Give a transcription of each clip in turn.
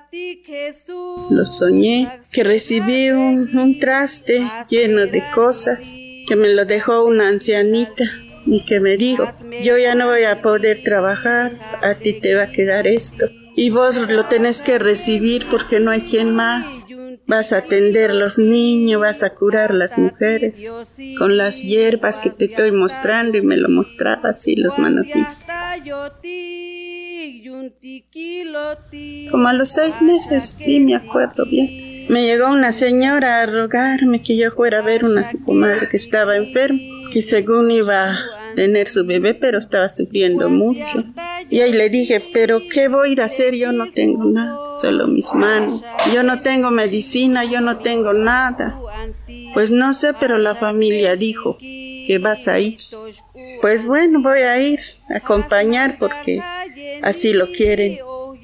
Lo soñé, que recibí un traste lleno de cosas, que me lo dejó una ancianita y que me dijo, yo ya no voy a poder trabajar, a ti te va a quedar esto. Y vos lo tenés que recibir porque no hay quien más. Vas a atender a los niños, vas a curar a las mujeres con las hierbas que te estoy mostrando, y me lo mostraba así los manotitos. Como a los 6 meses, sí me acuerdo bien. Me llegó una señora a rogarme que yo fuera a ver a su comadre que estaba enferma, que según iba a tener su bebé, pero estaba sufriendo mucho. Y ahí le dije, pero ¿qué voy a ir a hacer? Yo no tengo nada, solo mis manos. Yo no tengo medicina, yo no tengo nada. Pues no sé, pero la familia dijo que vas a ir. Pues bueno, voy a ir a acompañar porque así lo quieren.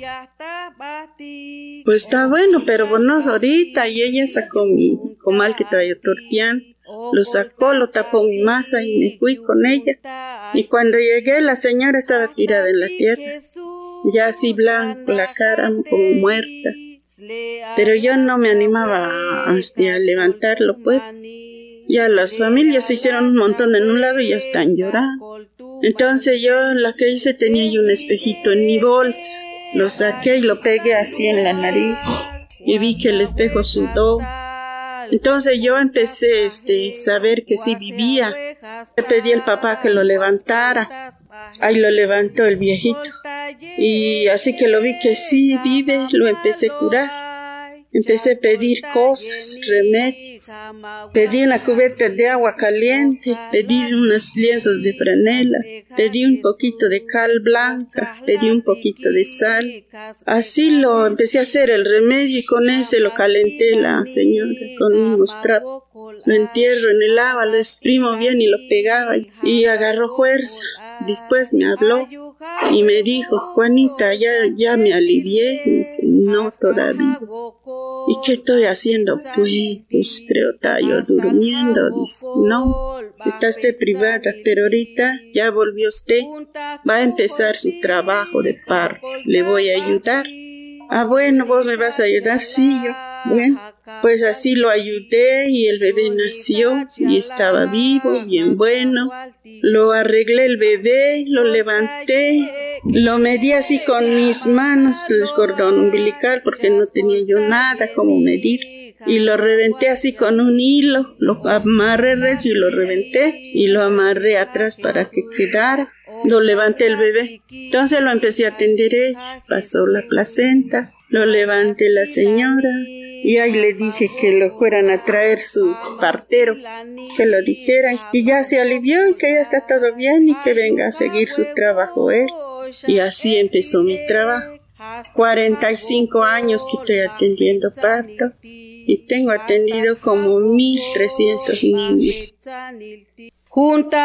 Pues está bueno, pero bueno, ahorita. Y ella sacó mi comal que estaba yo torteando. Lo sacó, lo tapó mi masa y me fui con ella. Y cuando llegué, la señora estaba tirada en la tierra, ya así blanco, la cara como muerta. Pero yo no me animaba a levantarlo, pues. Ya las familias se hicieron un montón en un lado y ya están llorando. Entonces yo lo que hice, tenía yo un espejito en mi bolsa. Lo saqué y lo pegué así en la nariz. Y vi que el espejo sudó. Entonces yo empecé a saber que sí vivía. Le pedí al papá que lo levantara. Ahí lo levantó el viejito. Y así que lo vi que sí vive, lo empecé a curar. Empecé a pedir cosas, remedios. Pedí una cubeta de agua caliente, pedí unos lienzos de franela, pedí un poquito de cal blanca, pedí un poquito de sal. Así lo empecé a hacer el remedio y con ese lo calenté la señora con unos trapos. Lo entierro en el agua, lo exprimo bien y lo pegaba y agarró fuerza. Después me habló y me dijo, Juanita, ya me alivié. Y dice, no, todavía. ¿Y qué estoy haciendo? Pues creo que estaba yo durmiendo. Dice, no, está usted privada, pero ahorita ya volvió usted. Va a empezar su trabajo de parto. Le voy a ayudar. Ah, bueno, ¿vos me vas a ayudar? Sí, yo. Bueno, pues así lo ayudé y el bebé nació y estaba vivo, bien bueno. Lo arreglé el bebé, lo levanté, lo medí así con mis manos, el cordón umbilical, porque no tenía yo nada como medir. Y lo reventé así con un hilo, lo amarré recio y lo reventé y lo amarré atrás para que quedara. Lo levanté el bebé. Entonces lo empecé a atender ella, pasó la placenta, lo levanté la señora. Y ahí le dije que lo fueran a traer su partero, que lo dijeran. Y ya se alivió y que ya está todo bien y que venga a seguir su trabajo él. Y así empezó mi trabajo. 45 años que estoy atendiendo parto y tengo atendido como 1.300 niños.